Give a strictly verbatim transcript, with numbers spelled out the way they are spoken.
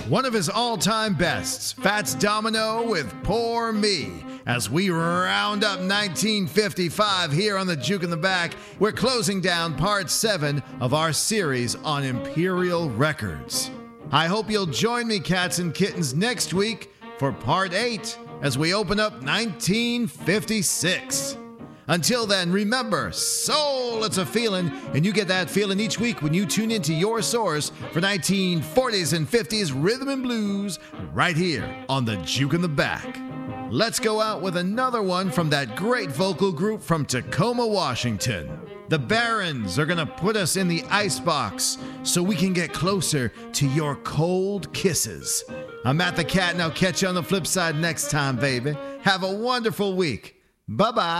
one of his all-time bests, Fats Domino with Poor Me. As we round up nineteen fifty-five here on the Juke in the Back, we're closing down part seven of our series on Imperial Records. I hope you'll join me, cats and kittens, next week for part eight as we open up nineteen fifty-six. Until then, remember, soul, it's a feeling, and you get that feeling each week when you tune into your source for nineteen forties and fifties rhythm and blues right here on the Juke in the Back. Let's go out with another one from that great vocal group from Tacoma, Washington. The Barons are going to put us in the icebox so we can get closer to your cold kisses. I'm Matt the Cat, and I'll catch you on the flip side next time, baby. Have a wonderful week. Bye-bye.